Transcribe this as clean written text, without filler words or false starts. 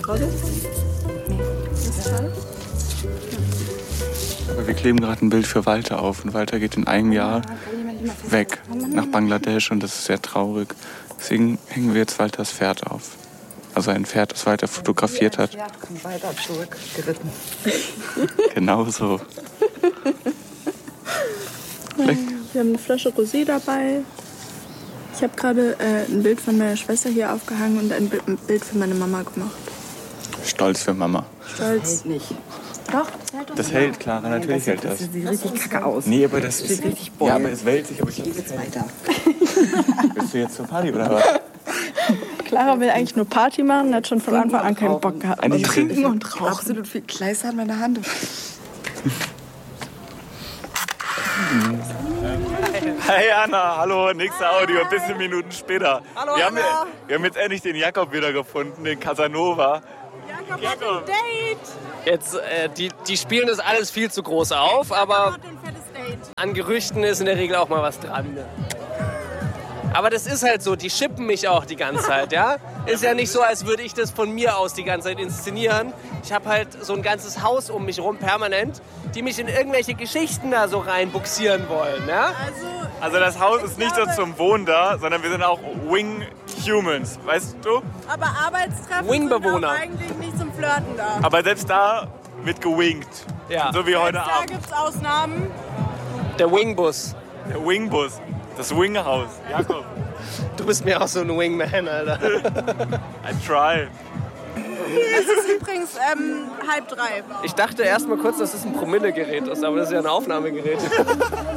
gerade? Nee. Das ist gerade? Aber wir kleben gerade ein Bild für Walter auf. Und Walter geht in einem Jahr weg nach Bangladesch und das ist sehr traurig. Deswegen hängen wir jetzt Walters Pferd auf. Also ein Pferd, das Walter fotografiert hat. Ja, kommt weiter zurückgeritten. Genau so. Wir haben eine Flasche Rosé dabei. Ich habe gerade ein Bild von meiner Schwester hier aufgehangen und ein Bild für meine Mama gemacht. Stolz für Mama. Stolz. Hält nicht. Doch, Das hält, Clara, natürlich hält das. Das sieht richtig kacke aus. Nee, aber das ist... richtig Ja, aber es wälzt sich. Aber ich Geht jetzt weiter. Bist du jetzt zur Party oder was? Clara will eigentlich nur Party machen, hat schon von Anfang an keinen Bock gehabt. Eigentlich Und trinken und rauchen. Absolut viel Kleister an meiner Hand. Hey Anna, hallo, nächste Audio, ein bisschen Minuten später. Hallo wir Anna. wir haben jetzt endlich den Jakob wieder gefunden, den Casanova. Jakob hat ein Date. Jetzt, die spielen das alles viel zu groß auf, aber Hat ein fettes Date. an Gerüchten ist in der Regel auch mal was dran. Ne? Aber das ist halt so, die schippen mich auch die ganze Zeit, ja? Ist ja nicht so, als würde ich das von mir aus die ganze Zeit inszenieren. Ich habe halt so ein ganzes Haus um mich rum permanent, die mich in irgendwelche Geschichten da so reinbuxieren wollen, ja? Also das Haus ist nicht nur zum Wohnen da, sondern wir sind auch Wing Humans, weißt du? Aber Arbeitstreffen Wingbewohner. sind auch eigentlich nicht zum Flirten da. Aber selbst da wird gewinkt. Ja. So wie heute Da Abend. gibt's Ausnahmen. Der Wingbus. Der Wingbus, das Winghaus. Jakob, Du bist mir auch so ein Wingman, Alter. I try. Es ist übrigens 2:30. Ich dachte erst mal kurz, dass es ein Promillegerät ist, aber das ist ja ein Aufnahmegerät.